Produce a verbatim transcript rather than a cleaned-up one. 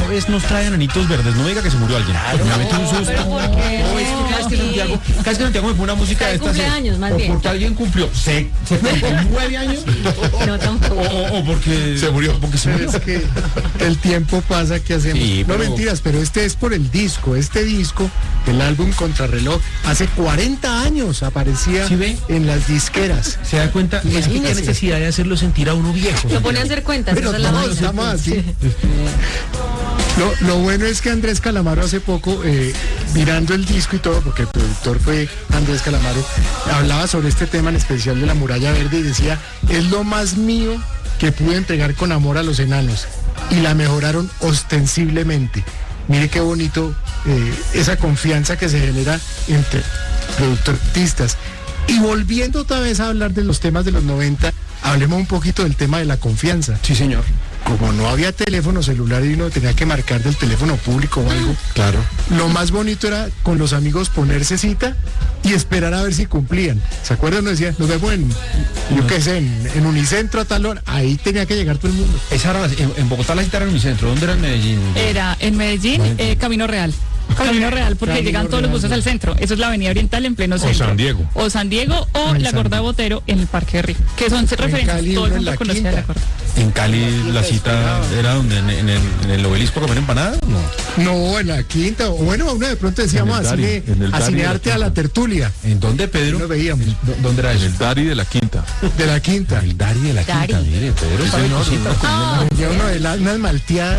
vez nos traen anitos verdes. No me diga que se murió alguien. Claro, me metí un susto. pero ¿por qué? No, es que cada vez que Santiago, cada vez que Santiago me pone una música de Está de estas. cumpleaños, más o bien. porque alguien cumplió se- setenta y nueve años. No, tampoco. O, o- o porque Se murió. Porque se murió. Es que el tiempo pasa, ¿qué hacemos? Sí, no pero- mentiras, pero este es por el disco. Este disco, el álbum Contrarreloj, hace cuarenta años aparecía ¿Sí ve? en las disqueras. Se da cuenta, es que qué Imagínese. necesidad de hacerlo sentir a uno viejo. Lo pone a hacer cuentas, Pero esa es la todos vaina. estamos así. Lo, lo bueno es que Andrés Calamaro hace poco, eh, mirando el disco y todo, porque el productor fue Andrés Calamaro, hablaba sobre este tema en especial de la muralla verde y decía, es lo más mío que pude entregar con amor a los enanos y la mejoraron ostensiblemente. Mire qué bonito eh, esa confianza que se genera entre productores artistas. Y volviendo otra vez a hablar de los temas de los noventa, hablemos un poquito del tema de la confianza. Sí, señor. Como no había teléfono celular y uno tenía que marcar del teléfono público o algo, Claro. lo más bonito era con los amigos ponerse cita y esperar a ver si cumplían. ¿Se acuerdan? Uno decía, nos vemos en, yo qué sé, en, en Unicentro a tal hora. Ahí tenía que llegar todo el mundo. Esa era la- en, en Bogotá la cita era en Unicentro. ¿Dónde era en Medellín? Era en Medellín, eh, Camino Real. Camino Real, porque Camino llegan todos los Real. buses al centro. Eso es la Avenida Oriental en pleno centro. San Diego. O San Diego o en la San Gorda Diego. Botero en el Parque de Río. Que son referencias. Cali, Todo el uno en mundo la conocía Quinta. la Gorda. En Cali la cita era donde en, en el, en el obelisco a comer empanada. No. No, en la quinta. O bueno, uno de pronto decíamos En el a Dari, cine, en el a Dari de la cinearte a la tertulia. ¿En dónde, Pedro? Lo veíamos. ¿Dó- ¿Dónde era En eso? el Dari de la Quinta. De la quinta. El Dari de la Dari. Quinta. Mire, Pedro Sí, sabe señor. cositas. Ah, Ya uno de las unas malteadas.